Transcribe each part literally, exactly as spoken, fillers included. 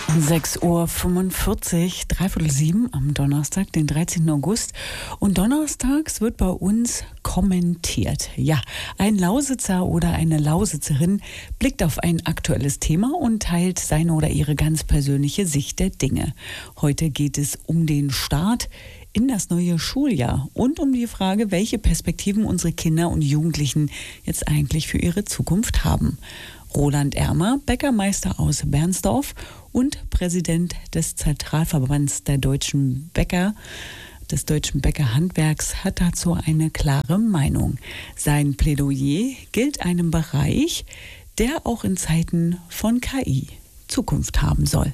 sechs Uhr fünfundvierzig, dreiviertel sieben am Donnerstag, den dreizehnten August. Und donnerstags wird bei uns kommentiert. Ja, ein Lausitzer oder eine Lausitzerin blickt auf ein aktuelles Thema und teilt seine oder ihre ganz persönliche Sicht der Dinge. Heute geht es um den Start in das neue Schuljahr und um die Frage, welche Perspektiven unsere Kinder und Jugendlichen jetzt eigentlich für ihre Zukunft haben. Roland Ermer, Bäckermeister aus Bernsdorf und Präsident des Zentralverbands der deutschen Bäcker, des deutschen Bäckerhandwerks, hat dazu eine klare Meinung. Sein Plädoyer gilt einem Bereich, der auch in Zeiten von K I Zukunft haben soll.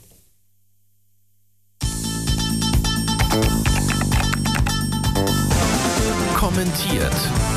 Kommentiert.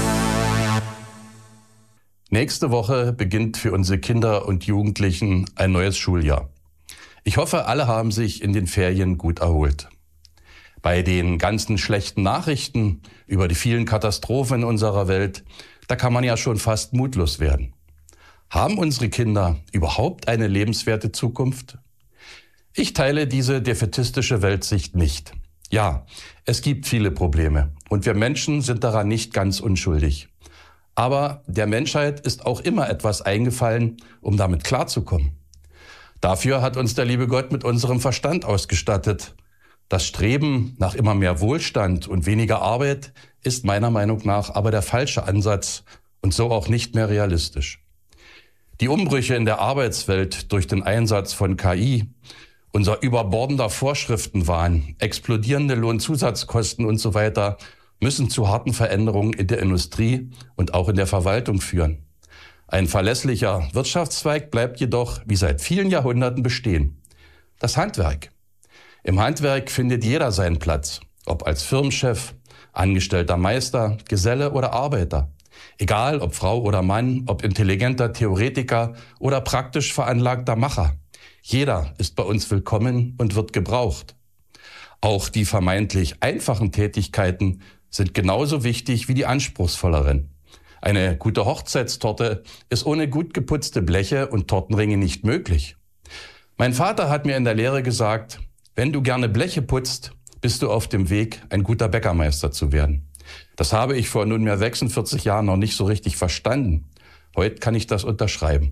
Nächste Woche beginnt für unsere Kinder und Jugendlichen ein neues Schuljahr. Ich hoffe, alle haben sich in den Ferien gut erholt. Bei den ganzen schlechten Nachrichten über die vielen Katastrophen in unserer Welt, da kann man ja schon fast mutlos werden. Haben unsere Kinder überhaupt eine lebenswerte Zukunft? Ich teile diese defätistische Weltsicht nicht. Ja, es gibt viele Probleme und wir Menschen sind daran nicht ganz unschuldig. Aber der Menschheit ist auch immer etwas eingefallen, um damit klarzukommen. Dafür hat uns der liebe Gott mit unserem Verstand ausgestattet. Das Streben nach immer mehr Wohlstand und weniger Arbeit ist meiner Meinung nach aber der falsche Ansatz und so auch nicht mehr realistisch. Die Umbrüche in der Arbeitswelt durch den Einsatz von K I, unser überbordender Vorschriftenwahn, explodierende Lohnzusatzkosten und so weiter müssen zu harten Veränderungen in der Industrie und auch in der Verwaltung führen. Ein verlässlicher Wirtschaftszweig bleibt jedoch wie seit vielen Jahrhunderten bestehen: das Handwerk. Im Handwerk findet jeder seinen Platz, ob als Firmenchef, angestellter Meister, Geselle oder Arbeiter. Egal ob Frau oder Mann, ob intelligenter Theoretiker oder praktisch veranlagter Macher. Jeder ist bei uns willkommen und wird gebraucht. Auch die vermeintlich einfachen Tätigkeiten sind genauso wichtig wie die anspruchsvolleren. Eine gute Hochzeitstorte ist ohne gut geputzte Bleche und Tortenringe nicht möglich. Mein Vater hat mir in der Lehre gesagt, wenn du gerne Bleche putzt, bist du auf dem Weg, ein guter Bäckermeister zu werden. Das habe ich vor nunmehr sechsundvierzig Jahren noch nicht so richtig verstanden. Heute kann ich das unterschreiben.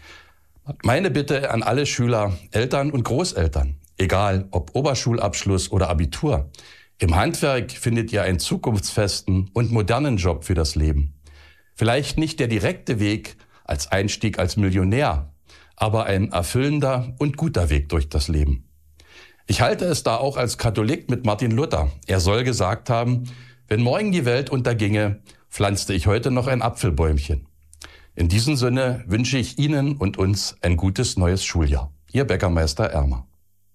Meine Bitte an alle Schüler, Eltern und Großeltern, egal ob Oberschulabschluss oder Abitur: Im Handwerk findet ihr einen zukunftsfesten und modernen Job für das Leben. Vielleicht nicht der direkte Weg als Einstieg als Millionär, aber ein erfüllender und guter Weg durch das Leben. Ich halte es da auch als Katholik mit Martin Luther. Er soll gesagt haben, wenn morgen die Welt unterginge, pflanzte ich heute noch ein Apfelbäumchen. In diesem Sinne wünsche ich Ihnen und uns ein gutes neues Schuljahr. Ihr Bäckermeister Ermer.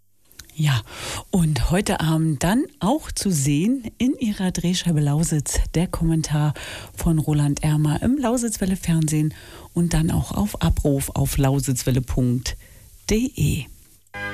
Ja, und heute Abend dann auch zu sehen in Ihrer Drehscheibe Lausitz der Kommentar von Roland Ermer im Lausitzwelle Fernsehen und dann auch auf Abruf auf lausitzwelle punkt de.